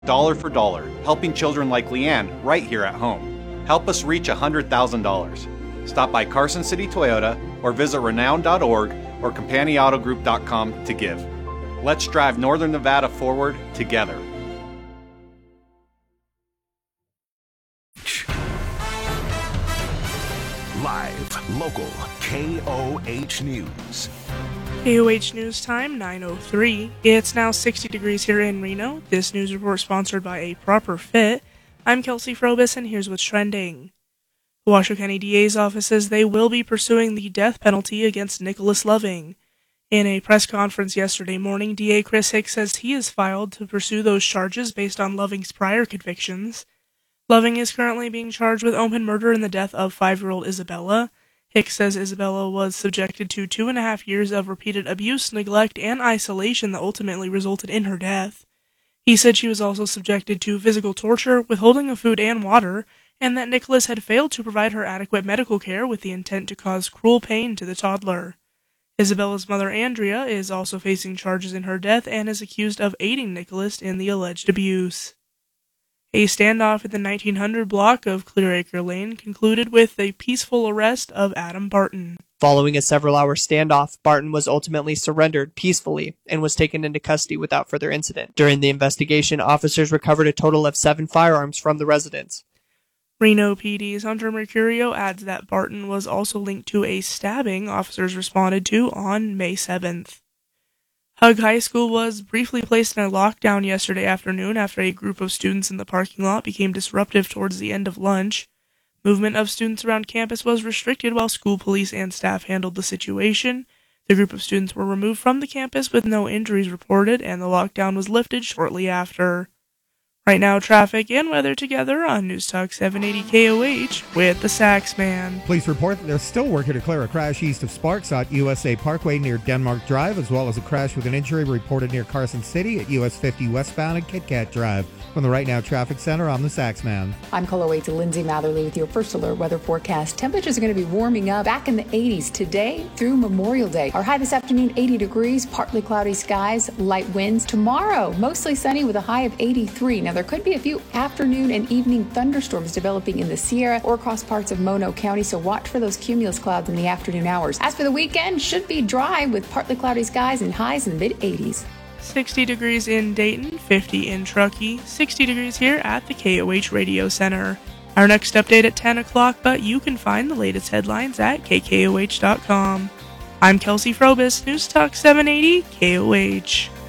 Dollar for Dollar, helping children like Leanne right here at home. Help us reach $100,000. Stop by Carson City Toyota or visit renown.org or CompaniAutoGroup.com to give. Let's drive Northern Nevada forward together. Live, local, KOH News. KOH News Time, 9:03. It's now 60 degrees here in Reno. This news report sponsored by A Proper Fit. I'm Kelsey Frobis, and here's what's trending. The Washoe County DA's office says they will be pursuing the death penalty against Nicholas Loving. In a press conference yesterday morning, DA Chris Hicks says he has filed to pursue those charges based on Loving's prior convictions. Loving is currently being charged with open murder in the death of 5-year-old Isabella. Hicks says Isabella was subjected to 2.5 years of repeated abuse, neglect, and isolation that ultimately resulted in her death. He said she was also subjected to physical torture, withholding of food and water, and that Nicholas had failed to provide her adequate medical care with the intent to cause cruel pain to the toddler. Isabella's mother, Andrea, is also facing charges in her death and is accused of aiding Nicholas in the alleged abuse. A standoff at the 1900 block of Clearacre Lane concluded with the peaceful arrest of Adam Barton. Following a several-hour standoff, Barton was ultimately surrendered peacefully and was taken into custody without further incident. During the investigation, officers recovered a total of 7 firearms from the residents. Reno PD's Hunter Mercurio adds that Barton was also linked to a stabbing officers responded to on May 7th. Hug High School was briefly placed in a lockdown yesterday afternoon after a group of students in the parking lot became disruptive towards the end of lunch. Movement of students around campus was restricted while school police and staff handled the situation. The group of students were removed from the campus with no injuries reported, and the lockdown was lifted shortly after. Right now, traffic and weather together on News Talk 780 KOH with the Saxman. Police report that they're still working to clear a crash east of Sparks at USA Parkway near Denmark Drive, as well as a crash with an injury reported near Carson City at US 50 westbound and Kit Kat Drive. From the Right Now Traffic Center, I'm the Saxman. I'm KOH Lindsay Matherly with your first alert weather forecast. Temperatures are going to be warming up back in the 80s today through Memorial Day. Our high this afternoon, 80 degrees, partly cloudy skies, light winds. Tomorrow, mostly sunny with a high of 83. Now, there could be a few afternoon and evening thunderstorms developing in the Sierra or across parts of Mono County, so watch for those cumulus clouds in the afternoon hours. As for the weekend, should be dry with partly cloudy skies and highs in the mid-80s. 60 degrees in Dayton, 50 in Truckee, 60 degrees here at the KOH Radio Center. Our next update at 10 o'clock, but you can find the latest headlines at KKOH.com. I'm Kelsey Frobis, News Talk 780 KOH.